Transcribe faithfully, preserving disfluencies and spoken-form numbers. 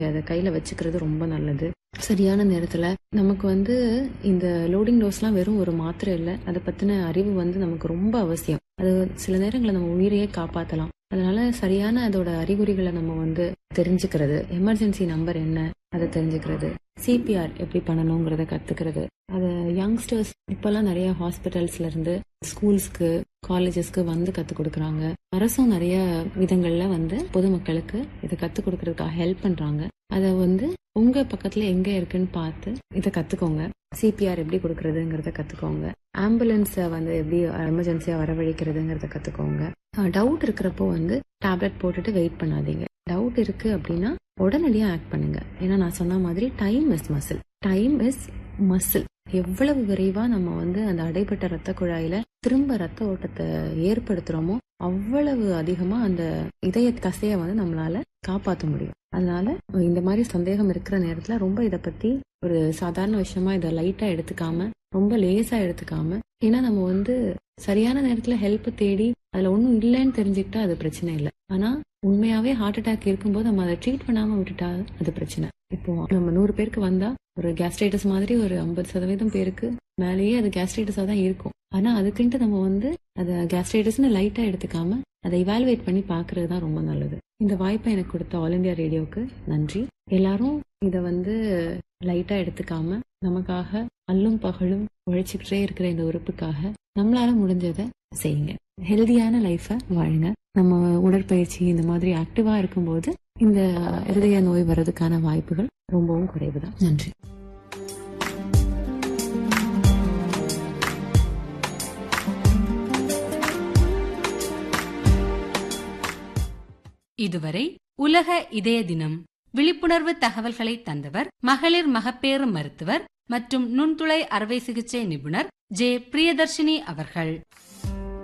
அதை கையில வச்சுக்கிறது ரொம்ப நல்லது. சரியான நேரத்துல நமக்கு வந்து இந்த லோடிங் டோஸ்லாம் வெறும் ஒரு மாத்திரை இல்லை, அதை பத்தின அறிவு வந்து நமக்கு ரொம்ப அவசியம். அது சில நேரங்களில் நம்ம உயிரையே காப்பாற்றலாம். அதனால சரியான அதோட அறிகுறிகளை நம்ம வந்து தெரிஞ்சுக்கிறது, எமர்ஜென்சி நம்பர் என்ன அதை தெரிஞ்சுக்கிறது, சிபிஆர் எப்படி பண்ணணுங்கிறத கத்துக்கிறது. அது யங்ஸ்டர்ஸ் இப்பெல்லாம் நிறைய ஹாஸ்பிட்டல்ஸ்ல இருந்து ஸ்கூல்ஸ்க்கு காலேஜஸ்க்கு வந்து கத்து கொடுக்கறாங்க. அரசும் நிறைய விதங்கள்ல வந்து பொதுமக்களுக்கு இதை கத்து கொடுக்கறதுக்காக ஹெல்ப் பண்றாங்க. அதை வந்து உங்க பக்கத்துல எங்க இருக்குன்னு பார்த்து இதை கத்துக்கோங்க. சிபிஆர் எப்படி கொடுக்கறதுங்கிறத கத்துக்கோங்க. ஆம்புலன்ஸ வந்து எப்படி எமர்ஜென்சியா வரவழைக்கிறதுங்கிறத கத்துக்கோங்க. டவுட் இருக்கிறப்போ வந்து டேப்லெட் போட்டுட்டு வெயிட் பண்ணாதீங்க. டவுட் இருக்கு அப்படின்னா உடனடியா ஆக்ட் பண்ணுங்க. ஏன்னா நான் சொன்ன மாதிரி time is muscle. Time is muscle. எவ்வளவு விரைவா நம்ம வந்து அந்த அடைபட்ட ரத்த குழாயில திரும்ப ரத்த ஓட்டத்தை ஏற்படுத்துறோமோ அவ்வளவு அதிகமா அந்த இதய தசைய வந்து நம்மளால காப்பாற்ற முடியும். அதனால இந்த மாதிரி சந்தேகம் இருக்கிற நேரத்துல ரொம்ப இதை பத்தி ஒரு சாதாரண விஷயமா இதை லைட்டா எடுத்துக்காம, ரொம்ப லேசா எடுத்துக்காம, ஏன்னா நம்ம வந்து சரியான நேரத்துல ஹெல்ப் தேடி அதுல ஒன்னும் இல்லைன்னு தெரிஞ்சுக்கிட்டா அது பிரச்சனை இல்லை. ஆனா உண்மையாவே ஹார்ட் அட்டாக் இருக்கும்போது நம்ம அதை ட்ரீட் பண்ணாம விட்டுட்டா அது பிரச்சனை. இப்போ நம்ம நூறு பேருக்கு வந்தா ஒரு கேஸ்ட்ரைட்டிஸ் மாதிரி ஒரு ஐம்பது சதவீதம் பேருக்கு மேலேயே அது கேஸ்ட்ரைட்டிஸா தான் இருக்கும். ஆனா அதுக்குன்ட்டு நம்ம வந்து அதை கேஸ்ட்ரைட்டிஸ்னு லைட்டா எடுத்துக்காம அதை இவாலுவேட் பண்ணி பாக்குறது தான் ரொம்ப நல்லது. இந்த வாய்ப்பை எனக்கு கொடுத்த ஆல் இண்டியா ரேடியோக்கு நன்றி. எல்லாரும் இதை வந்து லைட்டா எடுத்துக்காம நமக்காக அல்லும் பகலும் உழைச்சிக்கிட்டே இருக்கிற இந்த உறுப்புக்காக நம்மளால முடிஞ்சதை செய்யுங்க. ஹெல்தியான லைஃபை வாழுங்க. நம்ம உடற்பயிற்சி இந்த மாதிரி ஆக்டிவா இருக்கும்போது இந்த இருதய நோய் வர்றதுக்கான வாய்ப்புகள் ரொம்பவும் குறைவுதான். நன்றி. இதுவரை உலக இதய தினம் விழிப்புணர்வு தகவல்களை தந்தவர் மகளிர் மகப்பேறு மருத்துவர் மற்றும் நுண்துளை அறுவை சிகிச்சை நிபுணர் ஜே பிரியதர்ஷினி அவர்கள்.